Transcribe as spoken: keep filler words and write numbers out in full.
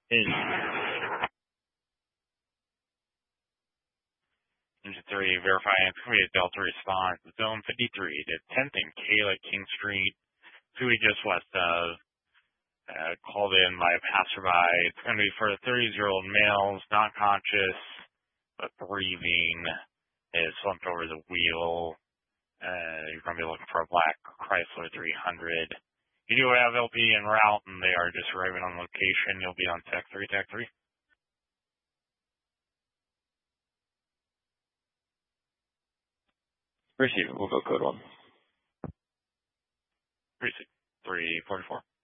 In. Engine three, verifying Kuwait Delta response. Zone fifty-three to tenth and Kayla King Street, Kuwait just west of. Uh, called in by a passerby. It's going to be for the thirty-year-old males, not conscious, but breathing. Is slumped over the wheel. Uh, you're going to be looking for a black Chrysler three hundred. You do have L P en route, and they are just arriving on location. You'll be on Tech three, Tech three. Receive. We'll go code one. Precinct three forty-four.